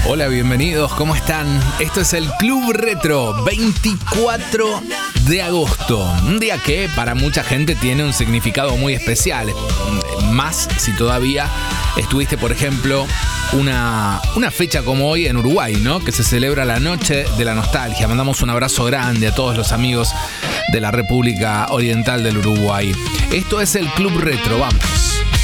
Hola, bienvenidos, ¿cómo están? Esto es el Club Retro, 24 de agosto. Un día que para mucha gente tiene un significado muy especial. Más si todavía estuviste, por ejemplo, una fecha como hoy en Uruguay, ¿no? Que se celebra la Noche de la Nostalgia. Mandamos un abrazo grande a todos los amigos de la República Oriental del Uruguay. Esto es el Club Retro, vamos.